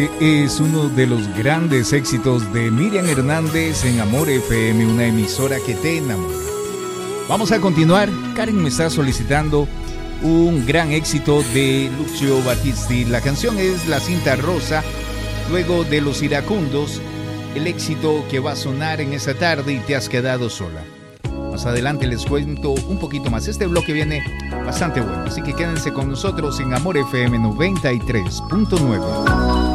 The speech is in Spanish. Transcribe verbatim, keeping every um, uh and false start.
Es uno de los grandes éxitos de Miriam Hernández en Amor F M, una emisora que te enamora. Vamos a continuar. Karen me está solicitando un gran éxito de Lucio Battisti. La canción es La Cinta Rosa, luego de Los Iracundos, el éxito que va a sonar en esta tarde y Te has quedado sola. Más adelante les cuento un poquito más. Este bloque viene bastante bueno, así que quédense con nosotros en Amor F M noventa y tres punto nueve.